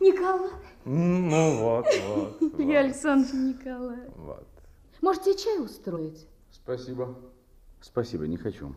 Николай. Ну вот. Илья Александрович Николай. Вот. Может, тебе чай устроить? Спасибо. Спасибо, не хочу.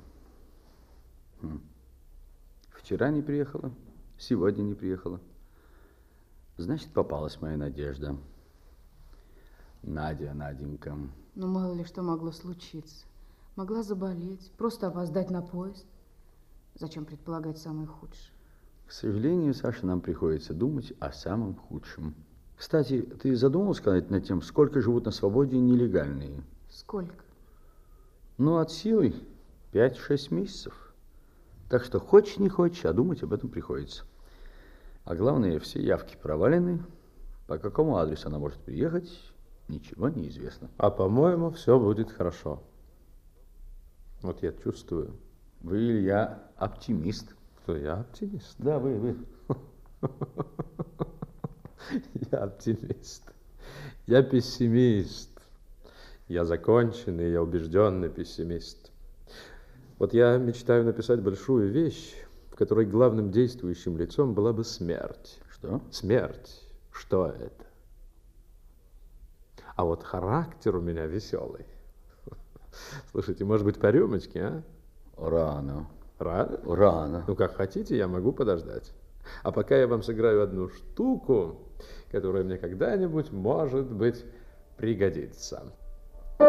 Вчера не приехала, сегодня не приехала. Значит, попалась моя надежда. Надя, Наденька. Ну, мало ли что могло случиться. Могла заболеть, просто опоздать на поезд. Зачем предполагать самое худшее? К сожалению, Саша, нам приходится думать о самом худшем. Кстати, ты задумывалась сказать над тем, сколько живут на свободе нелегальные? Сколько? Ну, от силы 5-6 месяцев. Так что хочешь не хочешь, а думать об этом приходится. А главное, все явки провалены. По какому адресу она может приехать, ничего не известно. А по-моему, все будет хорошо. Вот я чувствую. Вы, Илья, оптимист. Кто я? Оптимист? Да, вы. Я оптимист. Я пессимист. Я законченный, я убежденный пессимист. Вот я мечтаю написать большую вещь, в которой главным действующим лицом была бы смерть. Что? Смерть. Что это? А вот характер у меня веселый. Слушайте, может быть, по рюмочке, а? Рано. Рано? Рано. Ну, как хотите, я могу подождать. А пока я вам сыграю одну штуку, которая мне когда-нибудь, может быть, пригодится.